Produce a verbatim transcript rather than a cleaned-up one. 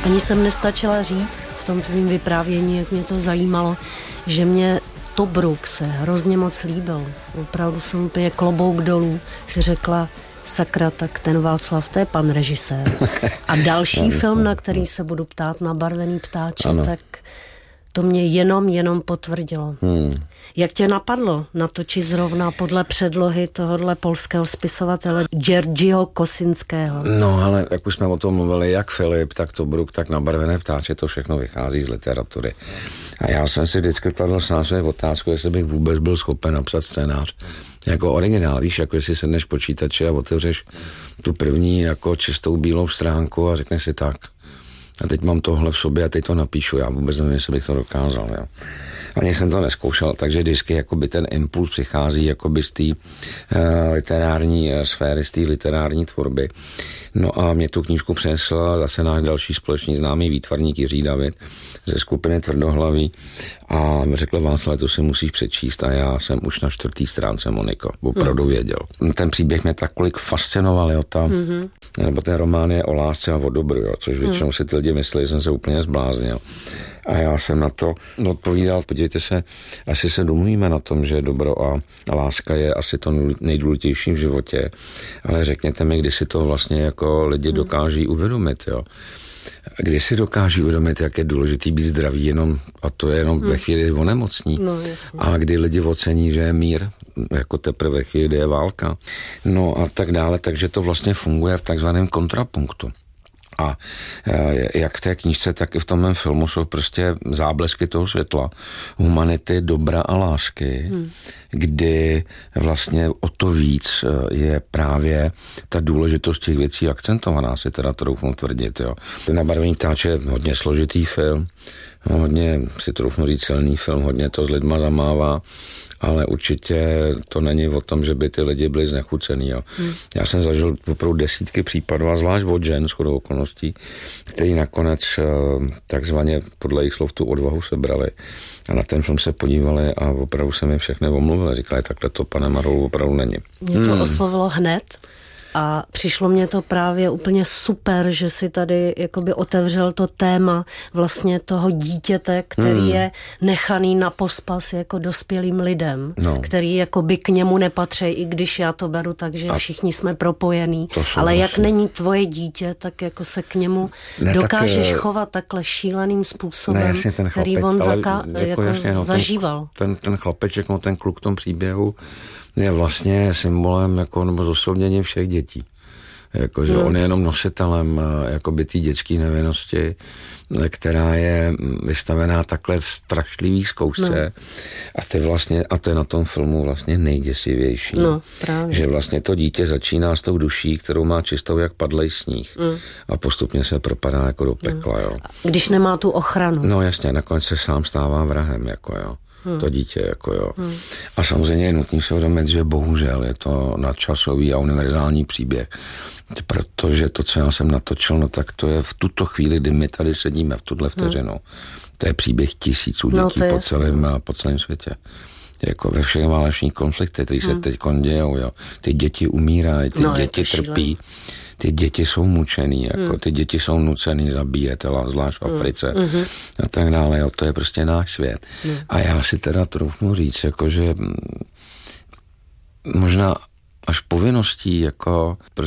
Ani jsem nestačila říct v tom tvým vyprávění, jak mě to zajímalo, že mě Tobruk se hrozně moc líbil. Opravdu jsem úplně klobouk dolů si řekla, sakra, tak ten Václav, to je pan režisér. A další film, na který se budu ptát, Na barvený ptáče, ano. tak to mě jenom, jenom potvrdilo. Hmm. Jak tě napadlo natočit zrovna podle předlohy tohohle polského spisovatele Jiřího Kosinského? No, ale jak už jsme o tom mluvili, jak Filip, tak Tobruk, tak Na barvené ptáče, to všechno vychází z literatury. A já jsem si vždycky kladl sám své otázku, jestli bych vůbec byl schopen napsat scénář jako originál, víš, jako jestli sedneš počítače a otevřeš tu první jako čistou bílou stránku a řekneš si tak. A teď mám tohle v sobě a teď to napíšu. Já vůbec nevím, jestli bych to dokázal. Jo. Ani jsem to neskoušel, takže vždycky jakoby ten impuls přichází jakoby z té uh, literární uh, sféry, z té literární tvorby. No a mě tu knížku přinesl zase náš další společný známý výtvarník Jiří David ze skupiny Tvrdohlaví a mi řekl, Václav, to si musíš přečíst a já jsem už na čtvrtý stránce, Moniko, opravdu věděl. Ten příběh mě takový fascinoval, jo, ta, mm-hmm. nebo ten román je o lásce a o dobru, jo, což většinou mm. si ty lidi myslí, že jsem se úplně zbláznil. A já jsem na to odpovídal, podívejte se, asi se domluvíme na tom, že dobro a láska je asi to nejdůležitější v životě, ale řekněte mi, kdy si to vlastně jako lidi dokáží uvědomit, jo. Kdy si dokáží uvědomit, jak je důležitý být zdravý, jenom, a to je jenom hmm. ve chvíli onemocní. No, a kdy lidi ocení, že je mír, jako teprve ve chvíli, kdy je válka. No a tak dále, takže to vlastně funguje v takzvaném kontrapunktu. A jak v té knížce, tak i v tom mém filmu jsou prostě záblesky toho světla, humanity, dobra a lásky, hmm. kdy vlastně o to víc je právě ta důležitost těch věcí akcentovaná, si teda troufnu tvrdit. Jo. Na barvený ptáče je hodně složitý film, hodně, si troufnu říct, silný film, hodně to s lidma zamává, ale určitě to není o tom, že by ty lidi byli znechucený. Jo. Hmm. Já jsem zažil opravdu desítky případů, a zvlášť od žen shodou okolností, který nakonec takzvaně podle jejich slov tu odvahu sebrali a na ten film se podívali a opravdu se mi všechny omluvili. Říkali, takhle to, pane Marolu, opravdu není. Mě to hmm. oslovilo hned. A přišlo mně to právě úplně super, že si tady jakoby otevřel to téma vlastně toho dítěte, který hmm. je nechaný na pospas jako dospělým lidem, no. který jakoby k němu nepatří, i když já to beru tak, že a všichni jsme propojení, ale jak vlastně není tvoje dítě, tak jako se k němu ne, dokážeš tak, chovat takhle šíleným způsobem, ne, jasně, ten který chlapec, on zaka, jako, jako jasně, no, zažíval. Ten, ten chlapeček, no, ten kluk v tom příběhu je vlastně symbolem jako, nebo zosobněním všech dětí. Jako, že no. on je jenom nositelem jakoby té dětské nevinnosti, která je vystavená takhle strašlivý zkoušce. No. A, ty vlastně, a to je na tom filmu vlastně nejděsivější. No, právě. Že vlastně to dítě začíná s tou duší, kterou má čistou jak padlej sníh. Mm. A postupně se propadá jako do pekla. No. Jo. Když nemá tu ochranu. No jasně, nakonec se sám stává vrahem. Jako, jo. Hmm. To dítě, jako jo. Hmm. A samozřejmě je nutný si uvědomit, že bohužel je to nadčasový a univerzální příběh. Protože to, co já jsem natočil, no tak to je v tuto chvíli, kdy my tady sedíme v tuhle vteřinu. Hmm. To je příběh tisíců dětí no, po, celém, po celém světě. Jako ve všech válečných konfliktech, které hmm. se teď dějou, jo. Ty děti umírají, ty no, děti trpí. Ty děti jsou mučený, jako hmm. ty děti jsou nucený zabíjet, zvlášť v Africe hmm. a tak dále. Jo, to je prostě náš svět. Hmm. A já si teda troufnu říct, jako, že možná až povinností, jako